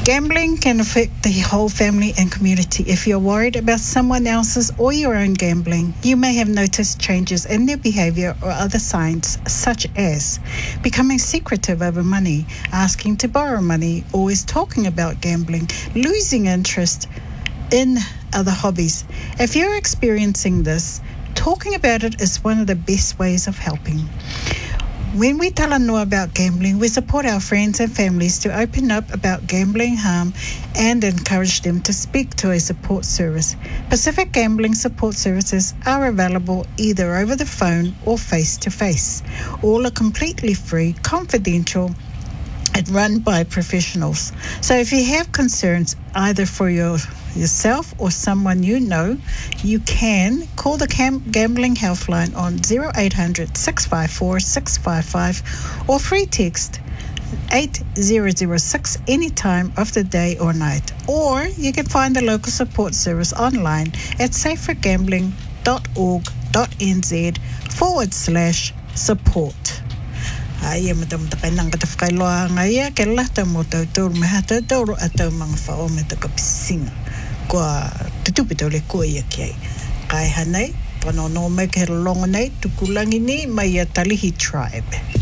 Gambling can affect the whole family and community. If you're worried about someone else's or your own gambling, you may have noticed changes in their behavior or other signs, such as becoming secretive over money, asking to borrow money, always talking about gambling, losing interest in other hobbies. If you're experiencing this, talking about it is one of the best ways of helping. When we talanoa about gambling, we support our friends and families to open up about gambling harm and encourage them to speak to a support service. Pacific Gambling Support Services are available either over the phone or face-to-face. All are completely free, confidential, and run by professionals. So if you have concerns either for yourself or someone you know, you can call the Gambling Helpline on 0800 654 655 or free text 8006 any time of the day or night. Or you can find the local support service online at safergambling.org.nz/support. Ai madam ta kanang ka whakailoa ngai ke la ta mo tau me ha tau atau mga whao me ta kapisinga kua tutupi tau le kua ia kiai kai hanei panono me ke longo nei tukulangi ni mai a Talihi tribe.